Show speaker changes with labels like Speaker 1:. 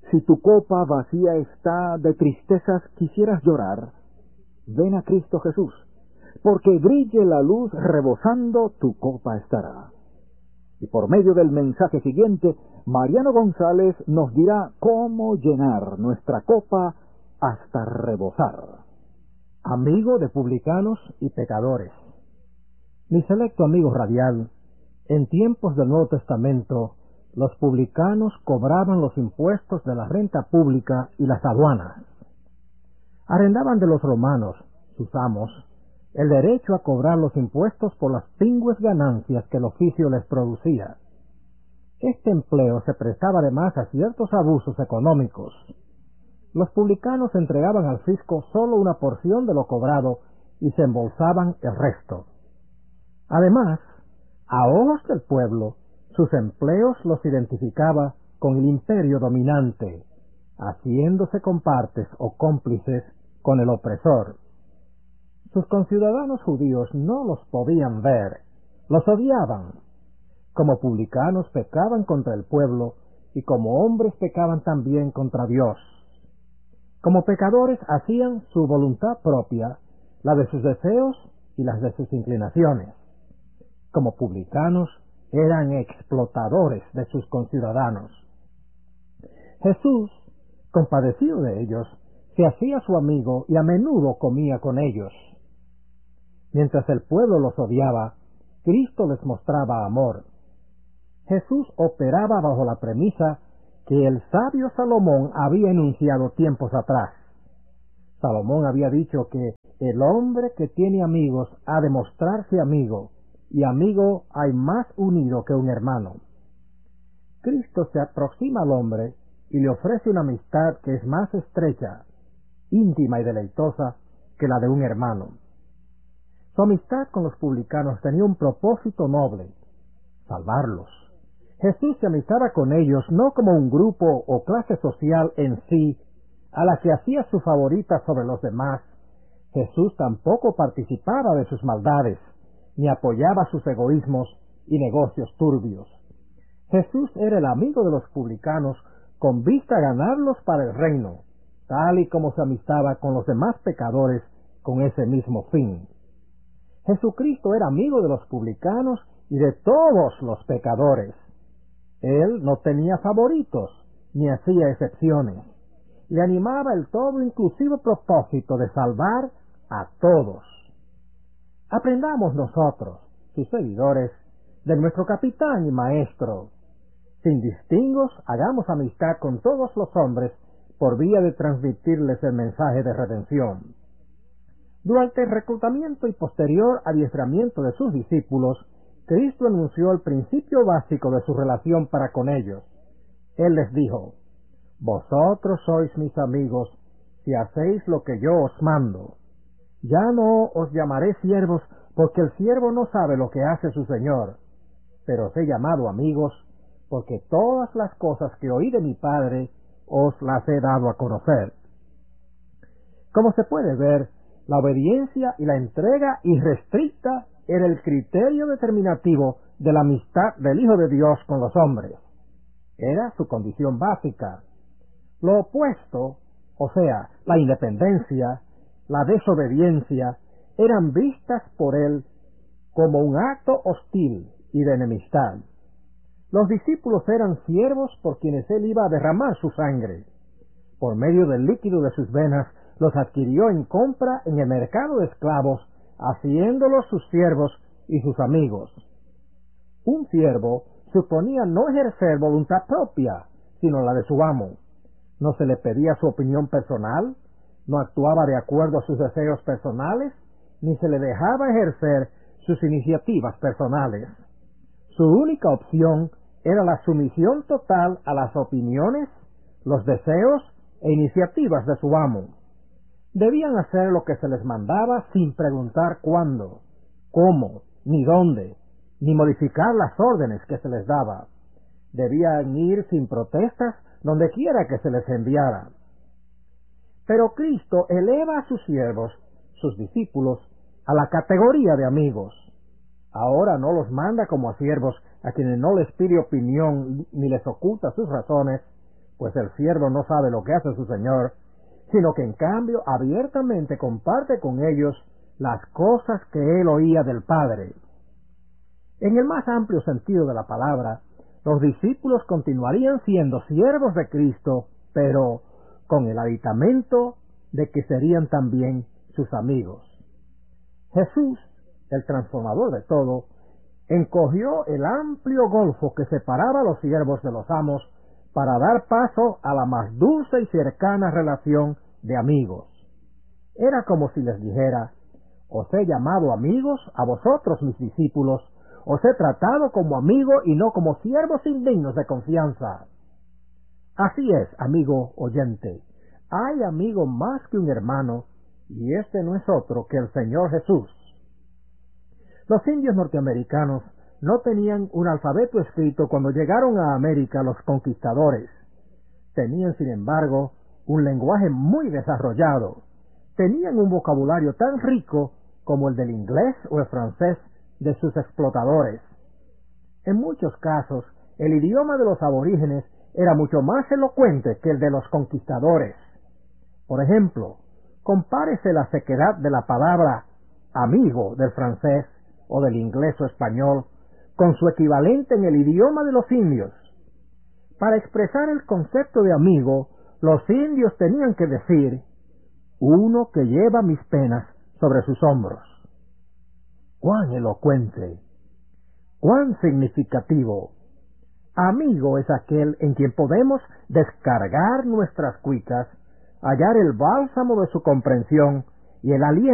Speaker 1: Si tu copa vacía está de tristezas, quisieras llorar, ven a Cristo Jesús, porque brille la luz rebosando, tu copa estará. Y por medio del mensaje siguiente, Mariano González nos dirá cómo llenar nuestra copa hasta rebosar.
Speaker 2: Amigo de publicanos y pecadores. Mi selecto amigo radial, en tiempos del Nuevo Testamento, los publicanos cobraban los impuestos de la renta pública y las aduanas. Arrendaban de los romanos, sus amos, el derecho a cobrar los impuestos por las pingües ganancias que el oficio les producía. Este empleo se prestaba además a ciertos abusos económicos. Los publicanos entregaban al fisco solo una porción de lo cobrado y se embolsaban el resto. Además, a ojos del pueblo, sus empleos los identificaba con el imperio dominante, haciéndose compartes o cómplices con el opresor. Sus conciudadanos judíos no los podían ver, los odiaban. Como publicanos pecaban contra el pueblo y como hombres pecaban también contra Dios. Como pecadores hacían su voluntad propia, la de sus deseos y las de sus inclinaciones. Como publicanos eran explotadores de sus conciudadanos. Jesús, compadecido de ellos, se hacía su amigo y a menudo comía con ellos. Mientras el pueblo los odiaba, Cristo les mostraba amor. Jesús operaba bajo la premisa que el sabio Salomón había enunciado tiempos atrás. Salomón había dicho que el hombre que tiene amigos ha de mostrarse amigo, y amigo hay más unido que un hermano. Cristo se aproxima al hombre y le ofrece una amistad que es más estrecha, íntima y deleitosa que la de un hermano. Su amistad con los publicanos tenía un propósito noble: salvarlos. Jesús se amistaba con ellos no como un grupo o clase social en sí, a la que hacía su favorita sobre los demás. Jesús tampoco participaba de sus maldades, ni apoyaba sus egoísmos y negocios turbios. Jesús era el amigo de los publicanos con vista a ganarlos para el reino, tal y como se amistaba con los demás pecadores con ese mismo fin. Jesucristo era amigo de los publicanos y de todos los pecadores. Él no tenía favoritos, ni hacía excepciones. Le animaba el todo inclusivo propósito de salvar a todos. Aprendamos nosotros, sus seguidores, de nuestro capitán y maestro. Sin distingos, hagamos amistad con todos los hombres por vía de transmitirles el mensaje de redención. Durante el reclutamiento y posterior adiestramiento de sus discípulos, Cristo anunció el principio básico de su relación para con ellos. Él les dijo: «Vosotros sois mis amigos si hacéis lo que yo os mando. Ya no os llamaré siervos, porque el siervo no sabe lo que hace su señor, pero os he llamado amigos, porque todas las cosas que oí de mi Padre os las he dado a conocer». Como se puede ver, la obediencia y la entrega irrestricta era el criterio determinativo de la amistad del Hijo de Dios con los hombres. Era su condición básica. Lo opuesto, o sea, la independencia, la desobediencia, eran vistas por él como un acto hostil y de enemistad. Los discípulos eran siervos por quienes él iba a derramar su sangre. Por medio del líquido de sus venas, los adquirió en compra en el mercado de esclavos, haciéndolos sus siervos y sus amigos. Un siervo suponía no ejercer voluntad propia, sino la de su amo. No se le pedía su opinión personal, no actuaba de acuerdo a sus deseos personales, ni se le dejaba ejercer sus iniciativas personales. Su única opción era la sumisión total a las opiniones, los deseos e iniciativas de su amo. Debían hacer lo que se les mandaba sin preguntar cuándo, cómo, ni dónde, ni modificar las órdenes que se les daba. Debían ir sin protestas donde quiera que se les enviara. Pero Cristo eleva a sus siervos, sus discípulos, a la categoría de amigos. Ahora no los manda como a siervos a quienes no les pide opinión ni les oculta sus razones, pues el siervo no sabe lo que hace su señor, sino que en cambio abiertamente comparte con ellos las cosas que él oía del Padre. En el más amplio sentido de la palabra, los discípulos continuarían siendo siervos de Cristo, pero con el aditamento de que serían también sus amigos. Jesús, el transformador de todo, encogió el amplio golfo que separaba a los siervos de los amos para dar paso a la más dulce y cercana relación de amigos. Era como si les dijera: os he llamado amigos a vosotros, mis discípulos, os he tratado como amigo y no como siervos indignos de confianza. Así es, amigo oyente, hay amigo más que un hermano, y este no es otro que el Señor Jesús. Los indios norteamericanos no tenían un alfabeto escrito cuando llegaron a América los conquistadores. Tenían, sin embargo, un lenguaje muy desarrollado. Tenían un vocabulario tan rico como el del inglés o el francés de sus explotadores. En muchos casos, el idioma de los aborígenes era mucho más elocuente que el de los conquistadores. Por ejemplo, compárese la sequedad de la palabra amigo del francés o del inglés o español con su equivalente en el idioma de los indios. Para expresar el concepto de amigo, los indios tenían que decir: uno que lleva mis penas sobre sus hombros. ¡Cuán elocuente! ¡Cuán significativo! Amigo es aquel en quien podemos descargar nuestras cuitas, hallar el bálsamo de su comprensión y el aliento